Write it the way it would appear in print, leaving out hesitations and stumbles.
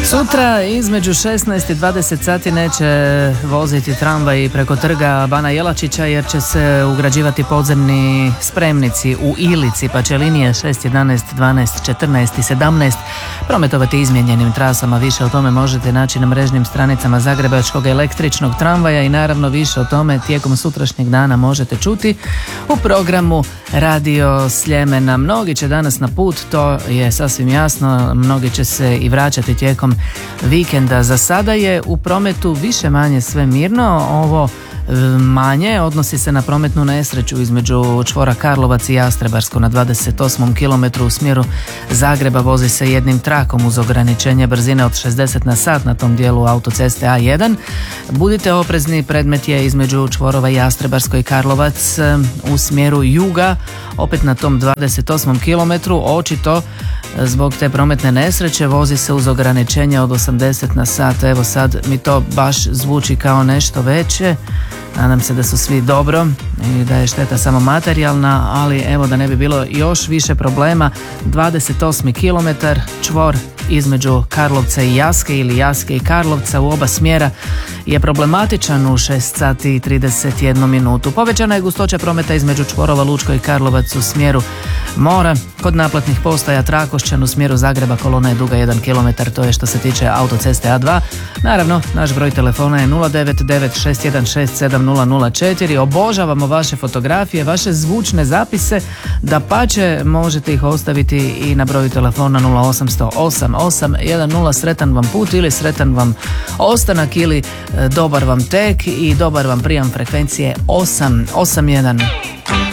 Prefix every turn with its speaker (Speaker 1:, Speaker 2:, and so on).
Speaker 1: Sutra između 16 i 20 sati neće voziti tramvaj preko trga Bana Jelačića jer će se ugrađivati podzemni spremnici u Ilici, pa će linije 6, 11, 12, 14 i 17 prometovati izmijenjenim trasama. Više o tome možete naći na mrežnim stranicama Zagrebačkog električnog tramvaja i naravno više o tome tijekom sutrašnjeg dana možete čuti u programu Radio Sljemena. Mnogi će danas na put, to je sasvim jasno, mnogi će se i vraćati tijekom vikenda. Za sada je u prometu više manje sve mirno. Ovo manje odnosi se na prometnu nesreću između čvora Karlovac i Jastrebarsko na 28. kilometru u smjeru Zagreba. Vozi se jednim trakom uz ograničenje brzine od 60 na sat na tom dijelu autoceste A1. Budite oprezni, predmet je između čvorova Jastrebarsko i Karlovac u smjeru juga, opet na tom 28. kilometru. Očito zbog te prometne nesreće vozi se uz ograničenje od 80 na sat. Evo sad mi to baš zvuči kao nešto veće. Nadam se da su svi dobro i da je šteta samo materijalna, ali evo da ne bi bilo još više problema, 28. kilometar, čvor između Karlovca i Jaske ili Jaske i Karlovca u oba smjera je problematičan u 6 sati i 31 minutu. Povećana je gustoća prometa između čvorova Lučko i Karlovac u smjeru mora. Kod naplatnih postaja Trakošćan u smjeru Zagreba kolona je duga 1 km, to je što se tiče autoceste A2. Naravno, naš broj telefona je 099 616 7004. Obožavamo vaše fotografije, vaše zvučne zapise, dapače možete ih ostaviti i na broju telefona 0800 8810. Sretan vam put ili sretan vam ostanak ili dobar vam tek i dobar vam prijam frekvencije 881.